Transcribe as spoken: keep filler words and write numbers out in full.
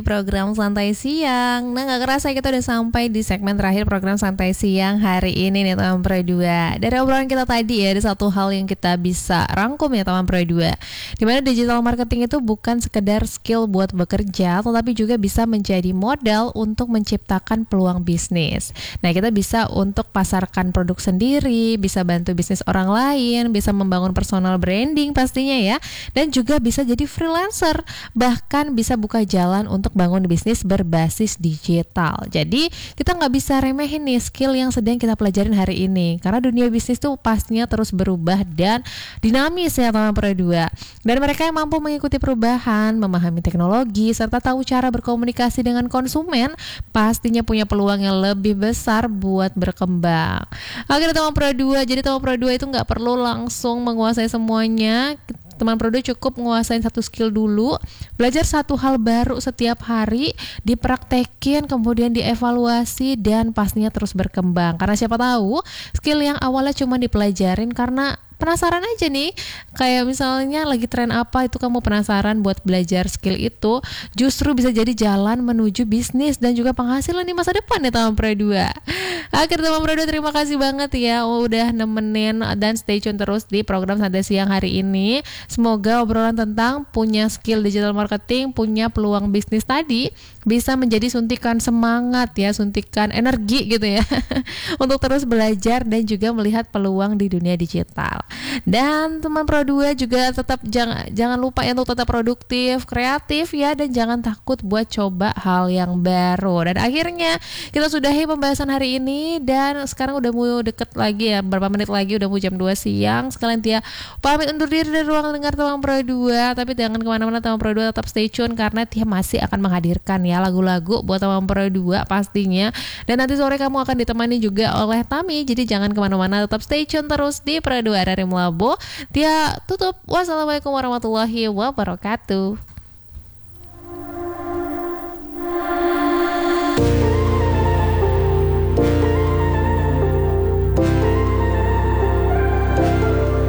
Program Santai Siang. Nah, gak kerasa kita udah sampai di segmen terakhir program Santai Siang hari ini nih teman Pro dua. Dari obrolan kita tadi ya, ada satu hal yang kita bisa rangkum ya teman Pro dua, dimana digital marketing itu bukan sekedar skill buat bekerja, tetapi juga bisa menjadi modal untuk menciptakan peluang bisnis. Nah, kita bisa untuk pasarkan produk sendiri, bisa bantu bisnis orang lain, bisa membangun personal branding pastinya ya, dan juga bisa jadi freelancer, bahkan bisa buka jalan untuk bangun bisnis berbasis digital. Jadi kita nggak bisa remehin nih skill yang sedang kita pelajarin hari ini, karena dunia bisnis tuh pastinya terus berubah dan dinamis ya teman Pro dua. Dan mereka yang mampu mengikuti perubahan, memahami teknologi, serta tahu cara berkomunikasi dengan konsumen, pastinya punya peluang yang lebih besar buat berkembang. Oke teman Pro dua, jadi teman Pro dua itu nggak perlu langsung menguasai semuanya. Teman Pro dua cukup menguasain satu skill dulu, belajar satu hal baru setiap hari, dipraktekin, kemudian dievaluasi, dan pastinya terus berkembang. Karena siapa tahu skill yang awalnya cuma dipelajarin karena penasaran aja nih, kayak misalnya lagi tren apa, itu kamu penasaran buat belajar skill itu, justru bisa jadi jalan menuju bisnis dan juga penghasilan di masa depan ya teman Pro dua. Akhir teman Pro dua, terima kasih banget ya udah nemenin dan stay tune terus di program Santai Siang hari ini. Semoga obrolan tentang punya skill digital marketing, punya peluang bisnis tadi bisa menjadi suntikan semangat ya, suntikan energi gitu ya untuk terus belajar dan juga melihat peluang di dunia digital. Dan teman Pro dua juga tetap jangan jangan lupa ya untuk tetap produktif, kreatif ya, dan jangan takut buat coba hal yang baru. Dan akhirnya kita sudahi pembahasan hari ini, dan sekarang udah mau deket lagi ya, berapa menit lagi udah mau jam dua siang. Sekalian Tia pamit undur diri dari ruang dengar teman Pro dua, tapi jangan kemana-mana teman Pro dua, tetap stay tune karena Tia masih akan menghadirkan ya lagu-lagu buat teman Pro dua pastinya. Dan nanti sore kamu akan ditemani juga oleh Tami, jadi jangan kemana-mana, tetap stay tune terus di Pro dua dari Mulabo. Tia tutup, wassalamualaikum warahmatullahi wabarakatuh.